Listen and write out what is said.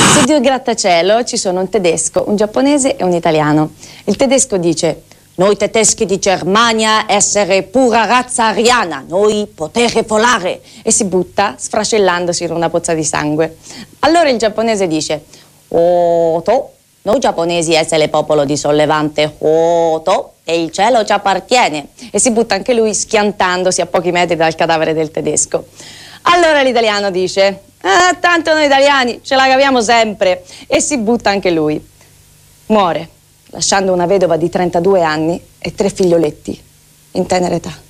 Su due grattacielo ci sono un tedesco, un giapponese e un italiano. Il tedesco dice: noi tedeschi di Germania essere pura razza ariana, noi potere volare, e si butta sfracellandosi in una pozza di sangue. Allora il giapponese dice: oh, to, noi giapponesi essere popolo di sollevante, oh, to, e il cielo ci appartiene, e si butta anche lui schiantandosi a pochi metri dal cadavere del tedesco. Allora l'italiano dice: ah, tanto noi italiani ce la caviamo sempre, e si butta anche lui. Muore, lasciando una vedova di 32 anni e 3 figlioletti in tenera età.